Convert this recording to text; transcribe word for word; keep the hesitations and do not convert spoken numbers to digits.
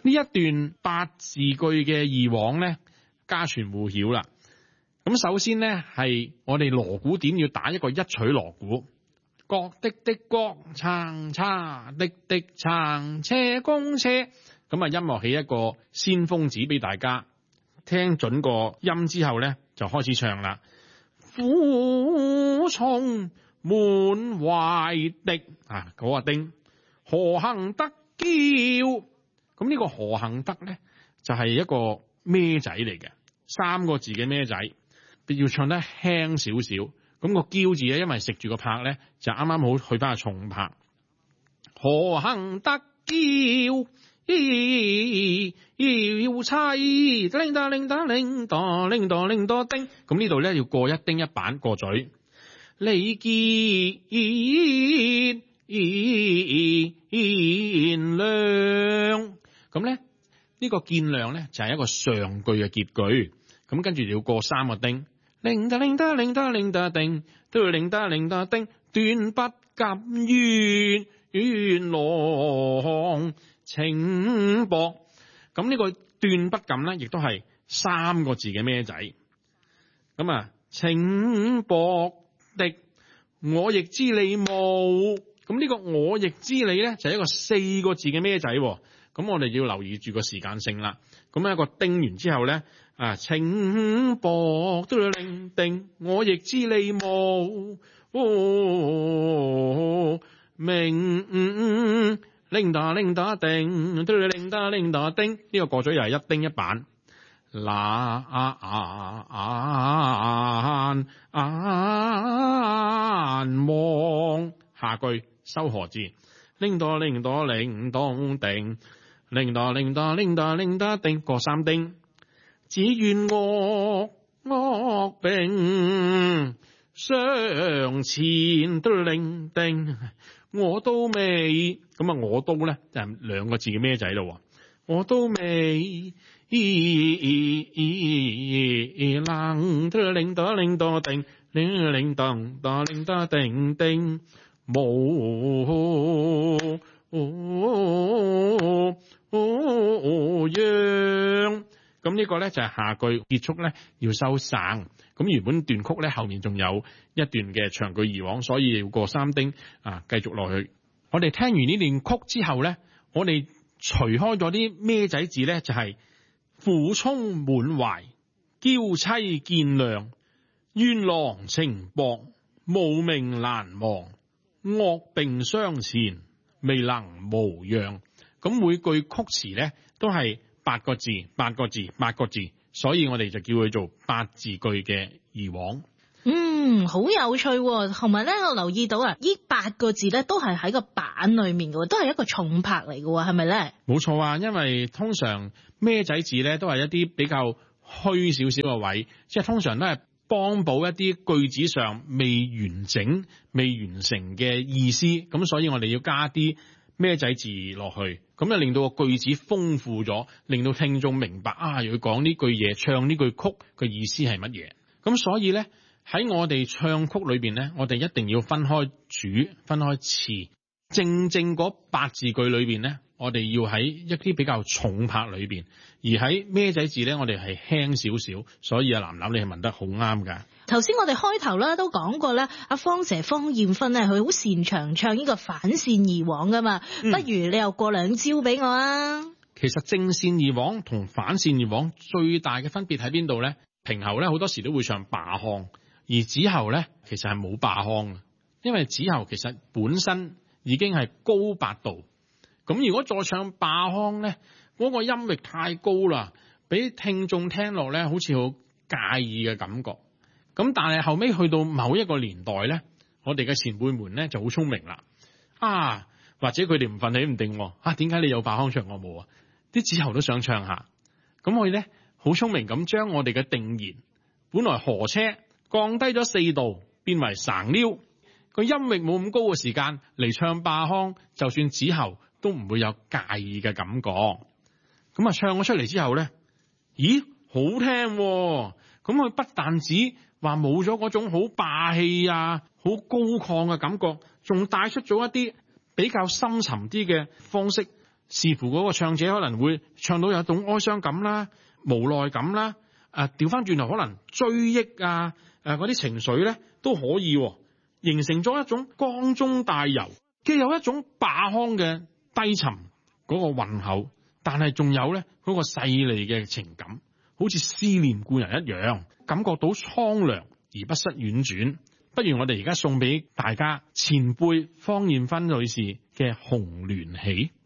呢一段八字句嘅義往咧，家傳戶曉啦。咁首先咧，係我哋鑼鼓點要打一個一錘鑼鼓，角的的角，撐叉的的撐，車公車。咁啊，音樂起一個先鋒指俾大家聽準個音之後咧，就開始唱啦。虎衝門懷敵啊，嗰、那個丁何幸得驕。咁呢個何幸得咧，就係、是、一個咩仔嚟嘅，三個字嘅咩仔，要唱得輕少少。咁、那個驕字咧，因為食住個拍咧，就啱啱好去翻個重拍。何幸得驕，要妻拎得拎得拎得拎得拎得丁。咁呢度咧要過一丁一板過嘴。李健亮。咁咧呢個見亮咧就係一個上句嘅結句。咁跟住就要過三個丁。拎得拎得拎得拎得丁，都要拎得拎得丁。斷不禁冤冤郎情薄。咁呢個斷不禁咧，亦都係三個字嘅咩仔。咁啊，情薄的我亦知你無。咁呢個我亦知你咧，就係一個四個字嘅咩仔。咁我哋要留意住個時間性啦。咁一個叮完之後咧，啊，情薄都要令定，我亦知你無。哦，明拎打拎打定，都要拎打拎打丁。呢、這個過咗又係一丁一板。嗱啊啊啊啊望下句收何字？拎到拎到拎當定，拎到拎到拎到拎到定過三丁。只願惡惡並相前都拎定，我都未。咁啊，我都咧就係兩個字嘅咩仔咯。我都未能都拎到拎到定，拎拎當當拎到定定冇樣。咁呢個咧就係下句結束咧要收省。咁原本段曲咧後面仲有一段嘅長句義往，所以要過三丁啊，繼續落去。我哋聽完呢段曲之後咧，我哋除開咗啲咩仔字咧，就係虎衝滿懷，嬌妻見亮，冤郎情薄，無名難忘，惡並相前，未能無恙。咁每句曲詞咧都係八個字，八個字，八個字，所以我哋就叫佢做八字句嘅義往。 嗯，好有趣喎。同埋咧，我留意到啊，呢八個字咧都係喺個板裏面嘅，都係一個重拍嚟嘅，係咪咧？冇錯啊，因為通常咩仔字咧都係一啲比較虛少少嘅位，即係通常都係幫補一啲句子上未完整、未完成嘅意思，咁所以我哋要加啲咩仔字落去，咁就令到個句子豐富咗，令到聽眾明白啊，要講呢句嘢，唱呢句曲嘅意思係乜嘢。咁所以咧喺我哋唱曲裏邊咧，我哋一定要分開主、分開詞。正正嗰八字句裏邊咧，我哋要喺一啲比較重拍裏邊，而喺咩仔字咧，我哋係輕少少。所以啊，楠楠你係問得好啱噶。 頭先我哋開頭咧都講過咧，阿芳姐方艷芬咧，佢好擅長唱呢個反線義往噶嘛、嗯。不如你又過兩招俾我啊？ 其實正線義往同反線義往最大嘅分別喺邊度咧？平喉咧好多時都會唱罷腔，而子喉咧其實係冇罷腔嘅，因為子喉其實本身已經係高八度，咁如果再唱罷腔咧，嗰、那個音域太高啦，俾聽眾聽落咧好似好介意嘅感覺。咁但係後尾去到某一個年代咧，我哋嘅前輩們咧就好聰明啦，啊或者佢哋唔忿氣唔定，啊點解你有罷腔唱我冇啊？啲子喉都想唱下，咁我哋咧好聰明咁將我哋嘅定弦，本來河車降低咗四度，變為省溜。個音域冇咁高嘅時間嚟唱罷腔，就算子喉都唔會有介意嘅感覺。咁啊唱咗出嚟之後咧，咦好聽喎！咁佢不但止話冇咗嗰種好霸氣啊、好高亢嘅感覺，仲帶出咗一啲比較深沉啲嘅方式， 視乎嗰個唱者可能會唱到有一種哀傷感啦、無奈感啦，誒調翻轉頭可能追憶啊，誒嗰啲情緒咧都可以、哦、形成咗一種光中帶柔，既有一種罷腔嘅低沉嗰個渾厚，但係仲有咧嗰個細膩嘅情感，好似思念故人一樣，感覺到蒼涼而不失婉轉。不如我哋而家送俾大家前輩芳艷芬女士嘅《紅鸞喜》。